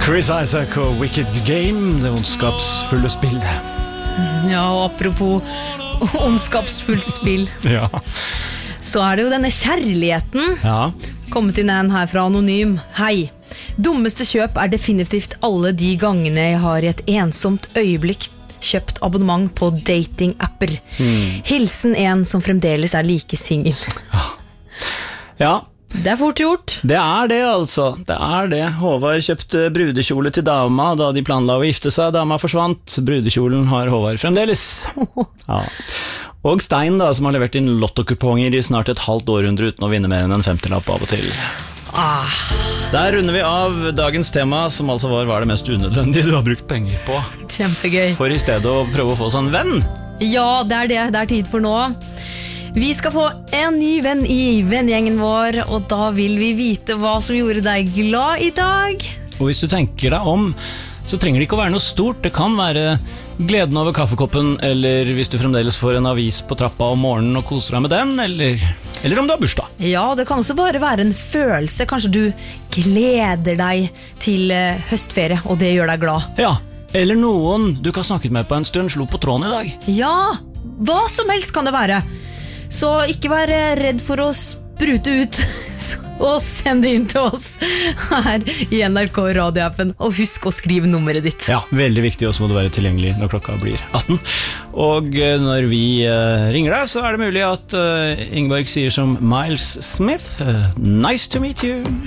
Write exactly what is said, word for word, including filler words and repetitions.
Chris Isaak og Wicked Game, det ondskapsfulle spill. Ja, og apropos ondskapsfullt spill, Ja. så er det jo denne kjærligheten. Ja. Kommet inn en her fra Anonym. Hei. Dummeste kjøp er definitivt alle de gangene jeg har i et ensomt øyeblikk kjøpt abonnement på dating-apper. Mm. Hilsen en som fremdeles er like single. Ja. Det er fort gjort. Det er det, altså. Det er det. Håvard kjøpte brudekjole til dama da de planla å gifte seg. Dama forsvant. Brudekjolen har Håvard fremdeles. Ja. Og Stein, da, som har levert inn lottokuponger i snart et halvt århundre uten å vinne mer enn en femtilapp av og til. Ah. Der runder vi av dagens tema, som altså var hva er det mest unødvendige du har brukt penger på. Kjempegøy. For i stedet å prøve å få seg en venn. Ja, det er det. Det er tid for nå. Vi skal få en ny venn i vennegjengen vår, og da vil vi vite hva som gjorde deg glad i dag. Og hvis du tenker deg om, så trenger det ikke å være noe stort. Det kan være gleden over kaffekoppen, eller hvis du fremdeles får en avis på trappa om morgenen og koser deg med den, eller, eller om du har bursdag. Ja, det kan også bare være en følelse. Kanskje du gleder deg til eh, høstferie, og det gjør deg glad. Ja, eller noen du ikke har snakket med på en stund slo på tråden i dag. Ja, hva som helst kan det være. Så ikke vær redd for å sprute ut og send det inn til oss her i N R K radioappen. Og husk å skrive nummeret ditt. Ja, veldig viktig, og så må du være tilgjengelig når klokka blir atten. Og når vi uh, ringer deg, så er det mulig at uh, Ingeborg sier som Miles Smith, uh, nice to meet you.